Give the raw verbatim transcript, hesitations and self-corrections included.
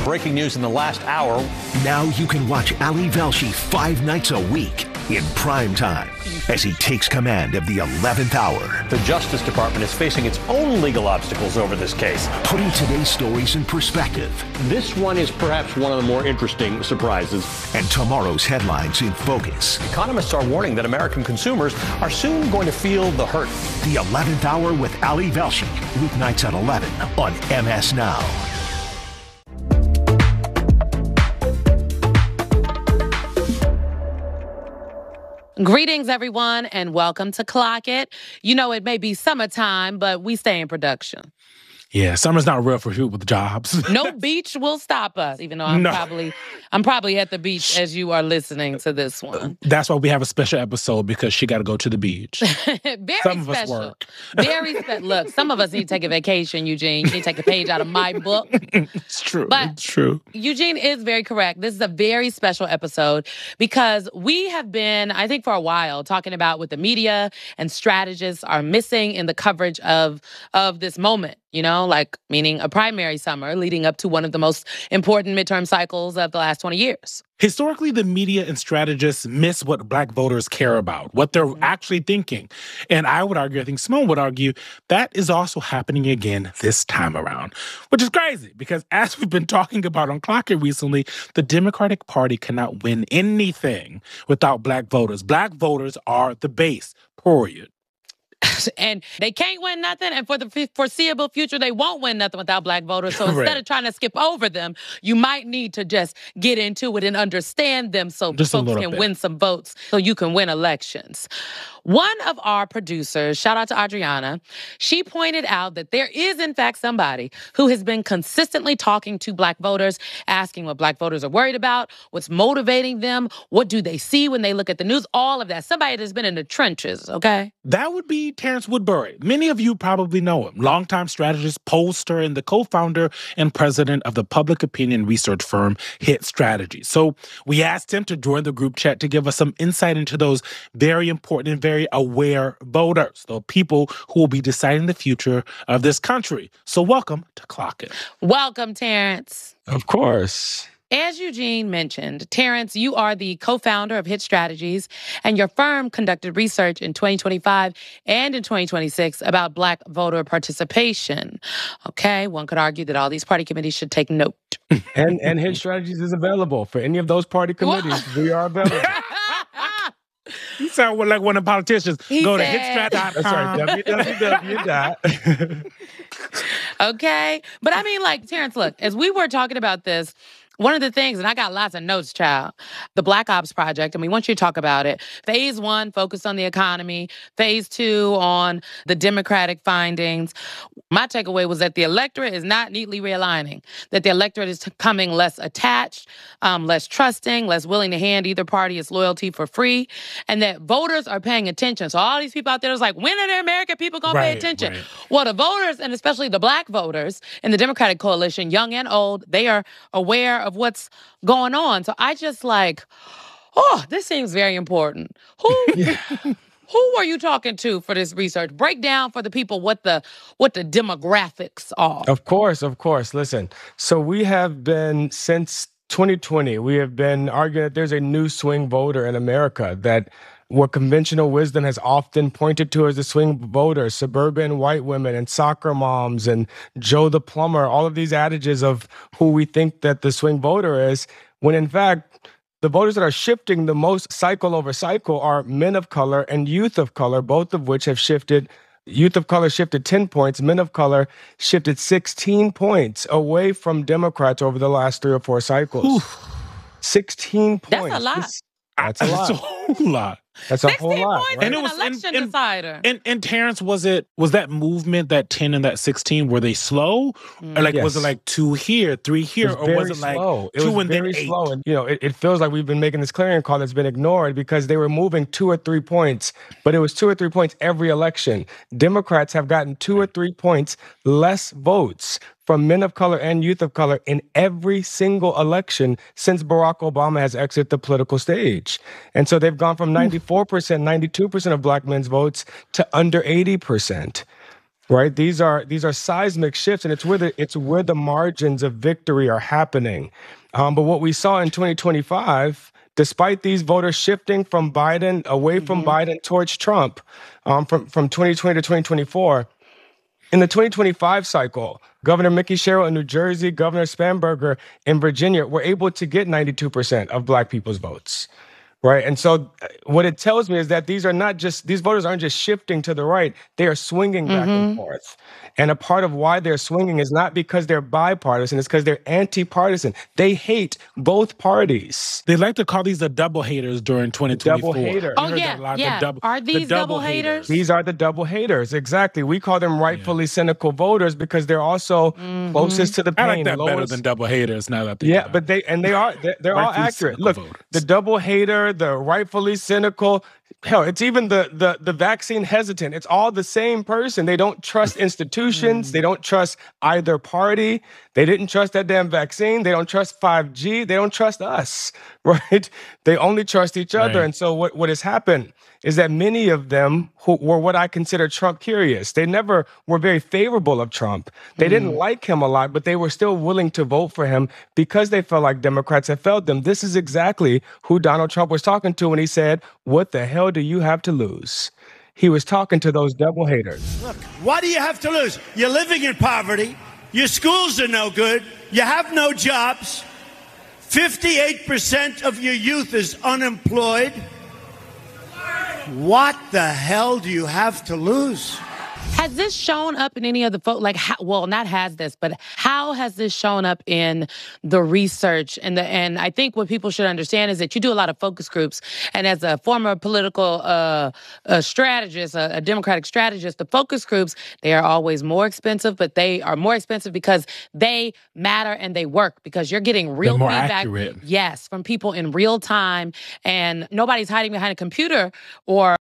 breaking news in the last hour. Now you can watch Ali Velshi five nights a week in prime time as he takes command of the eleventh hour. The Justice Department is facing its own legal obstacles over this case, putting today's stories in perspective. This one is perhaps one of the more interesting surprises. And tomorrow's headlines in focus. Economists are warning that American consumers are soon going to feel the hurt. The eleventh hour with Ali Velshi, weeknights at eleven on M S Now. Greetings, everyone, and welcome to Clock It. You know, it may be summertime, but we stay in production. Yeah, summer's not real for people with jobs. No beach will stop us, even though I'm No. probably I'm probably at the beach as you are listening to this one. That's why we have a special episode, because she got to go to the beach. Very Some of special. us work. Very special. Look, some of us need to take a vacation, Eugene. You need to take a page out of my book. It's true. But it's true. Eugene is very correct. This is a very special episode because we have been, I think for a while, talking about what the media and strategists are missing in the coverage of, of this moment. You know, like meaning a primary summer leading up to one of the most important midterm cycles of the last twenty years. Historically, the media and strategists miss what Black voters care about, what they're Mm-hmm. actually thinking. And I would argue, I think Simone would argue, that is also happening again this time around, which is crazy because as we've been talking about on Clock It recently, the Democratic Party cannot win anything without Black voters. Black voters are the base, period. And they can't win nothing. And for the foreseeable future, they won't win nothing without Black voters. So instead Right. of trying to skip over them, you might need to just get into it and understand them so Just a folks little can bit. win some votes so you can win elections. One of our producers, shout out to Adriana, she pointed out that there is, in fact, somebody who has been consistently talking to Black voters, asking what Black voters are worried about, what's motivating them, what do they see when they look at the news, all of that. Somebody that's been in the trenches, okay? That would be Terrence Woodbury. Many of you probably know him. Longtime strategist, pollster, and the co-founder and president of the public opinion research firm Hit Strategy. So we asked him to join the group chat to give us some insight into those very important and very aware voters, the people who will be deciding the future of this country. So welcome to Clock It. Welcome, Terrence. Of course. As Eugene mentioned, Terrence, you are the co-founder of Hit Strategies, and your firm conducted research in twenty twenty-five and in twenty twenty-six about Black voter participation. Okay, one could argue that all these party committees should take note. And and Hit Strategies is available for any of those party committees. We are available. You sound like one of the politicians. He Go said- to hitstrat dot com. That's right. w w w dot Okay, but I mean, like, Terrence, look, as we were talking about this, one of the things, and I got lots of notes, child, the Black Ops Project, and we want you to talk about it. Phase one focused on the economy. Phase two on the Democratic findings. My takeaway was that the electorate is not neatly realigning, that the electorate is becoming less attached, um, less trusting, less willing to hand either party its loyalty for free, and that voters are paying attention. So all these people out there is like, when are the American people going to pay Right, attention? right. Well, the voters, and especially the Black voters in the Democratic coalition, young and old, they are aware of what's going on. So I just like, oh, this seems very important. Who who are you talking to for this research? Break down for the people what the what the demographics are. Of course, of course. Listen, so we have been, since twenty twenty, we have been arguing that there's a new swing voter in America, that what conventional wisdom has often pointed to as the swing voter, suburban white women and soccer moms and Joe the plumber, all of these adages of who we think that the swing voter is, when in fact, the voters that are shifting the most cycle over cycle are men of color and youth of color, both of which have shifted. Youth of color shifted ten points. Men of color shifted sixteen points away from Democrats over the last three or four cycles. sixteen That's points. a lot. This- That's a That's a lot. whole lot. That's a whole sixteen lot. points Right? is And it an was- and- election and- decider. And and Terrence, was it was that movement, that ten and that sixteen, were they slow? Or like was it Yes. like two here, three here, It was or was very it like slow. It two was and very then eight? slow. And, you know, it, it feels like we've been making this clarion call that's been ignored because they were moving two or three points, but it was two or three points every election. Democrats have gotten two or three points less votes from men of color and youth of color in every single election since Barack Obama has exited the political stage. And so they've gone from ninety-four percent, ninety-two percent of black men's votes to under eighty percent. right? These are these are seismic shifts, and it's where the it's where the margins of victory are happening. Um, but what we saw in twenty twenty-five, despite these voters shifting from Biden away from mm-hmm. Biden towards Trump, um, from from twenty twenty to twenty twenty-four, in the twenty twenty-five cycle, Governor Mickey Sherrill in New Jersey, Governor Spanberger in Virginia were able to get ninety-two percent of Black people's votes. Right. And so what it tells me is that these are not just, these voters aren't just shifting to the right, they are swinging back mm-hmm. and forth. And a part of why they're swinging is not because they're bipartisan, it's because they're anti-partisan. They hate both parties. They like to call these the double haters during twenty twenty-four. Double haters. Oh, yeah, yeah. Double, are these the double, double haters? haters? These are the double haters, exactly. We call them rightfully yeah. cynical voters because they're also mm-hmm. closest to the pain. I like that lowest... better than double haters now that Yeah, but they, and they are, they're, they're all accurate. Look, voters. The double hater, the rightfully cynical, hell, it's even the, the the vaccine hesitant. It's all the same person. They don't trust institutions. They don't trust either party. They didn't trust that damn vaccine. They don't trust five G. They don't trust us, right? They only trust each other. Right. And so what, what has happened is that many of them who were what I consider Trump curious. They never were very favorable of Trump. They mm. didn't like him a lot, but they were still willing to vote for him because they felt like Democrats had failed them. This is exactly who Donald Trump was talking to when he said, "What the hell do you have to lose?" He was talking to those double haters. Look, what do you have to lose? You're living in poverty. Your schools are no good. You have no jobs. fifty-eight percent of your youth is unemployed. What the hell do you have to lose? Has this shown up in any of the folks? Like, how, well, not has this, but how has this shown up in the research? And the and I think what people should understand is that you do a lot of focus groups. And as a former political uh, a strategist, a, a Democratic strategist, the focus groups, they are always more expensive, but they are more expensive because they matter and they work because you're getting real more feedback. Accurate. Yes, from people in real time, and nobody's hiding behind a computer or